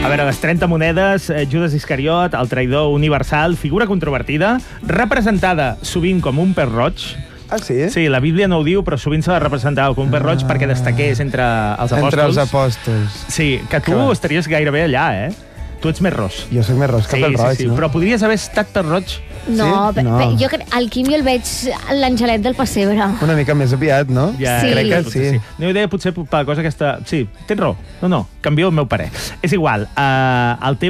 A veure, les 30 monedes, Judas Iscariot, el traïdor universal, figura controvertida, representada sovint com un pes roig. Ah, sí? Sí, la Bíblia no ho diu, però sovint se la representava com un pes roig perquè destaqués entre els apòstols. Entre els apòstols. Sí, que tu estaries gairebé allà, eh? Tu ets més ros. Jo soc més ros que pel roig, no? Però podries haver estat pes roig. No, Sí? No. jo el Quim jo el veig l'Angelet del pessebre. Una mica més aviat, no? Ja, Sí. crec que Sí. sí. No idea, potser per la cosa aquesta... Sí, tens raó. No, canvio el meu parer. És igual. El tema